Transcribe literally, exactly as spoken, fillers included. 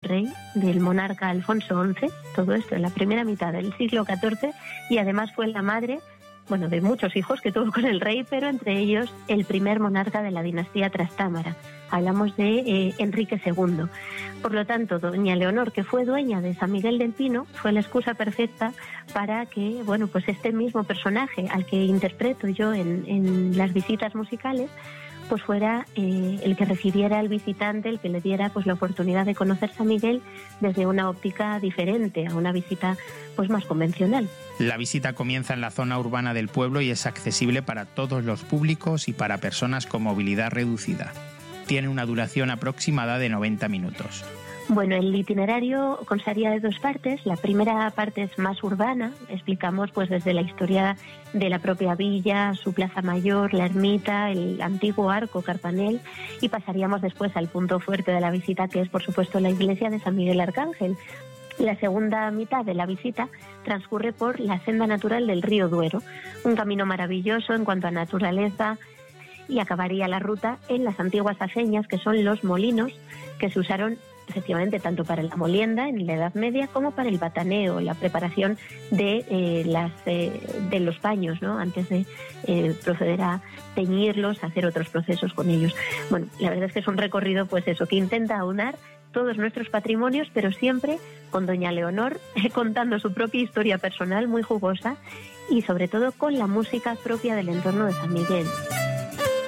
rey, del monarca Alfonso once, todo esto en la primera mitad del siglo catorce, y además fue la madre, bueno, de muchos hijos que tuvo con el rey, pero entre ellos el primer monarca de la dinastía Trastámara. Hablamos de eh, Enrique segundo. Por lo tanto, doña Leonor, que fue dueña de San Miguel del Pino, fue la excusa perfecta para que, bueno, pues este mismo personaje al que interpreto yo en, en las visitas musicales, pues fuera eh, el que recibiera al visitante, el que le diera pues la oportunidad de conocer San Miguel desde una óptica diferente, a una visita pues más convencional. La visita comienza en la zona urbana del pueblo y es accesible para todos los públicos y para personas con movilidad reducida. Tiene una duración aproximada de noventa minutos. Bueno, el itinerario constaría de dos partes. La primera parte es más urbana, explicamos pues desde la historia de la propia villa, su plaza mayor, la ermita, el antiguo arco Carpanel, y pasaríamos después al punto fuerte de la visita, que es por supuesto la iglesia de San Miguel Arcángel. La segunda mitad de la visita transcurre por la senda natural del río Duero, un camino maravilloso en cuanto a naturaleza, y acabaría la ruta en las antiguas aceñas, que son los molinos que se usaron efectivamente tanto para la molienda en la Edad Media como para el bataneo, la preparación de eh, las eh, de los paños, ¿no? Antes de eh, proceder a teñirlos, a hacer otros procesos con ellos. Bueno, la verdad es que es un recorrido, pues eso, que intenta aunar todos nuestros patrimonios, pero siempre con doña Leonor eh, contando su propia historia personal muy jugosa y sobre todo con la música propia del entorno de San Miguel.